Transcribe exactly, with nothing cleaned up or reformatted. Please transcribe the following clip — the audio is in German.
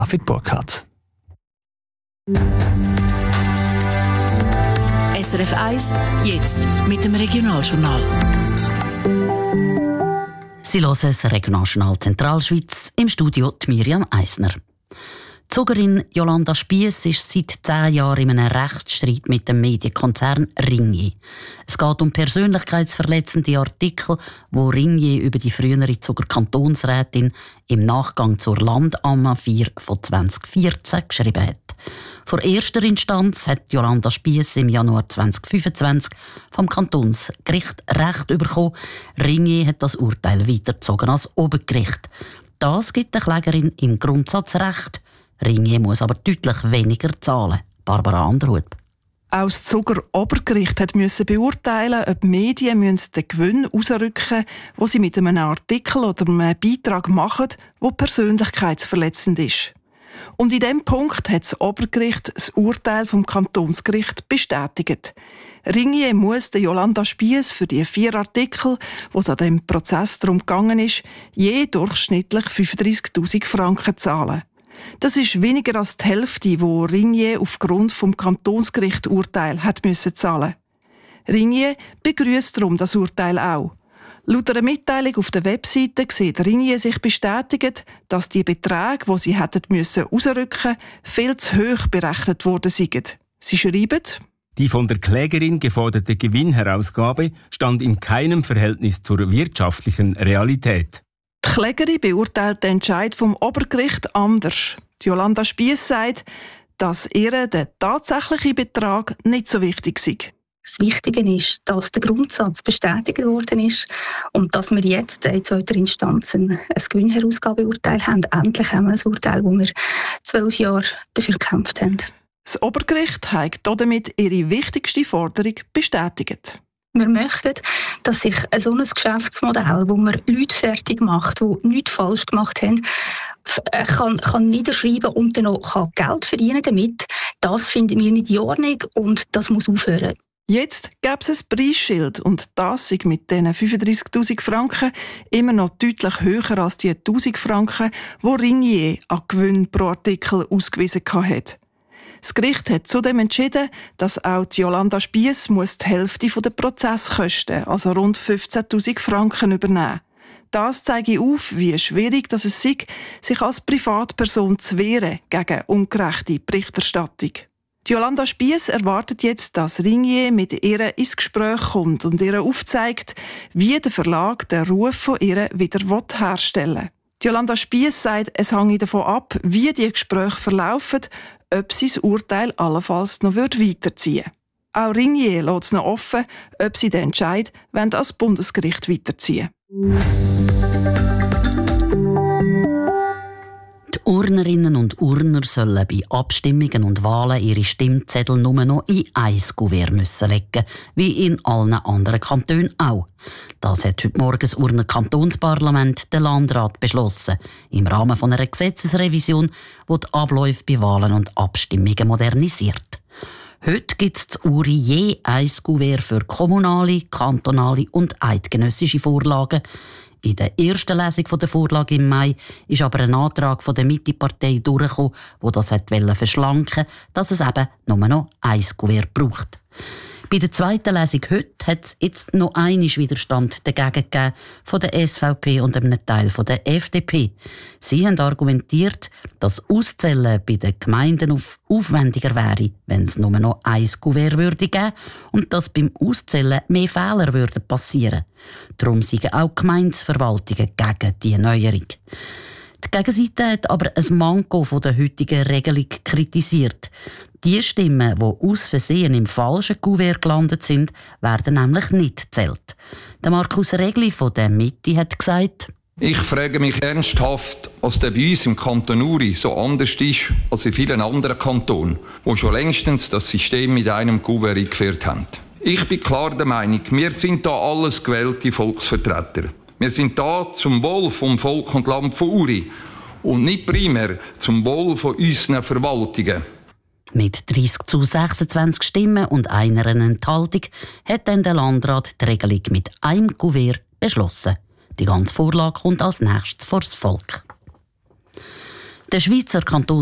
David Burkhardt. S R F eins, jetzt mit dem Regionaljournal. Sie hören das Regionaljournal Zentralschweiz, im Studio die Miriam Eisner. Die Zugerin Jolanda Spiess ist seit zehn Jahren in einem Rechtsstreit mit dem Medienkonzern Ringier. Es geht um persönlichkeitsverletzende Artikel, wo Ringier über die frühere Zuger Kantonsrätin im Nachgang zur Landamma vier von zwanzig vierzehn geschrieben hat. Vor erster Instanz hat Jolanda Spiess im Januar zwanzig fünfundzwanzig vom Kantonsgericht Recht bekommen. Ringier hat das Urteil weitergezogen als Obergericht. Das gibt der Klägerin im Grundsatz Recht. Ringier muss aber deutlich weniger zahlen. Barbara Anderhuth. Auch das Zuger Obergericht musste beurteilen, ob Medien den Gewinn herausrücken müssen, den sie mit einem Artikel oder einem Beitrag machen, der persönlichkeitsverletzend ist. Und in diesem Punkt hat das Obergericht das Urteil vom Kantonsgericht bestätigt. Ringier muss der Jolanda Spiess für die vier Artikel, wo es an diesem Prozess darum gegangen ist, je durchschnittlich fünfunddreissigtausend Franken zahlen. Das ist weniger als die Hälfte, die Ringier aufgrund vom Kantonsgericht Urteil hat müssen zahlen. Ringier begrüßt darum das Urteil auch. Laut einer Mitteilung auf der Webseite sieht Ringier sich bestätigt, dass die Beträge, die sie hätten müssen ausrücken, viel zu hoch berechnet worden seien. Sie schreiben: Die von der Klägerin geforderte Gewinnherausgabe stand in keinem Verhältnis zur wirtschaftlichen Realität. Die Klägerin beurteilt den Entscheid vom Obergericht anders. Jolanda Spiess sagt, dass ihr der tatsächliche Betrag nicht so wichtig sei. Das Wichtige ist, dass der Grundsatz bestätigt worden ist und dass wir jetzt in zweiter Instanz ein Gewinnherausgabeurteil haben. Endlich haben wir ein Urteil, wo wir zwölf Jahre dafür gekämpft haben. Das Obergericht hat damit ihre wichtigste Forderung bestätigt. Wir möchten, dass sich so ein Geschäftsmodell, wo man Leute fertig macht, die nichts falsch gemacht haben, kann, kann niederschreiben und dann noch Geld verdienen damit. Das finden wir nicht in Ordnung und das muss aufhören. Jetzt gäbe es ein Preisschild und das ist mit diesen fünfunddreissigtausend Franken immer noch deutlich höher als die tausend Franken, die Ringier an Gewinn pro Artikel ausgewiesen hat. Das Gericht hat zudem entschieden, dass auch die Jolanda Spiess muss die Hälfte der Prozesskosten, also rund fünfzehntausend Franken, übernehmen. Das zeige auf, wie schwierig es sei, sich als Privatperson zu wehren gegen ungerechte Berichterstattung. Die Jolanda Spiess erwartet jetzt, dass Ringier mit ihr ins Gespräch kommt und ihr aufzeigt, wie der Verlag den Ruf von ihr wieder herstellen will. Die Jolanda Spiess sagt, es hänge davon ab, wie die Gespräche verlaufen, ob sie das Urteil allenfalls noch weiterziehen würde. Auch Ringier lässt es noch offen, ob sie den Entscheid ans Bundesgericht weiterziehen wollen. Die Urnerinnen und Urner sollen bei Abstimmungen und Wahlen ihre Stimmzettel nur noch in ein Kuvert müssen legen, wie in allen anderen Kantonen auch. Das hat heute Morgen das Urner Kantonsparlament, der Landrat, beschlossen, im Rahmen von einer Gesetzesrevision, die die Abläufe bei Wahlen und Abstimmungen modernisiert. Heute gibt es zu Uri je ein Kuvert für kommunale, kantonale und eidgenössische Vorlagen. In der ersten Lesung der Vorlage im Mai ist aber ein Antrag von der Mitte-Partei durchgekommen, der das verschlanken wollte, dass es eben nur noch ein Kuvert braucht. Bei der zweiten Lesung heute hat es jetzt noch einen Widerstand dagegen gegeben von der S V P und einem Teil von der F D P. Sie haben argumentiert, dass Auszählen bei den Gemeinden auf aufwendiger wäre, wenn es nur noch ein Kuvert würde geben und dass beim Auszählen mehr Fehler würden passieren. Darum seien auch Gemeindeverwaltungen gegen diese Neuerung. Die Gegenseite hat aber ein Manko von der heutigen Regelung kritisiert. Die Stimmen, die aus Versehen im falschen Kuvert gelandet sind, werden nämlich nicht gezählt. Der Markus Regli von der Mitte hat gesagt: Ich frage mich ernsthaft, was denn bei uns im Kanton Uri so anders ist als in vielen anderen Kantonen, die schon längstens das System mit einem Kuvert eingeführt haben. Ich bin klar der Meinung, wir sind da alles gewählte Volksvertreter. Wir sind da zum Wohl vom Volk und Land von Uri und nicht primär zum Wohl von unseren Verwaltungen. Mit dreissig zu sechsundzwanzig Stimmen und einer Enthaltung hat dann der Landrat die Regelung mit einem Kuvert beschlossen. Die ganze Vorlage kommt als nächstes vor das Volk. Der Schweizer Kanton